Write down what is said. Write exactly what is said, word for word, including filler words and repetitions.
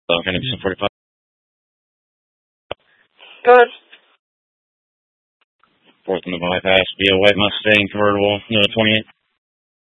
Uh, can I be some forty-five? Good. Fourth in the bypass, be a white Mustang convertible, no, twenty-eight.